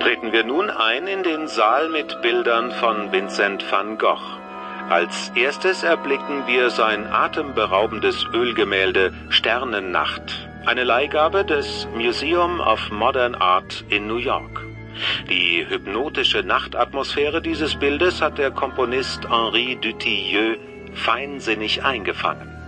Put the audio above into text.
Treten wir nun ein in den Saal mit Bildern von Vincent van Gogh. Als erstes erblicken wir sein atemberaubendes Ölgemälde Sternennacht, eine Leihgabe des Museum of Modern Art in New York. Die hypnotische Nachtatmosphäre dieses Bildes hat der Komponist Henri Dutilleux feinsinnig eingefangen.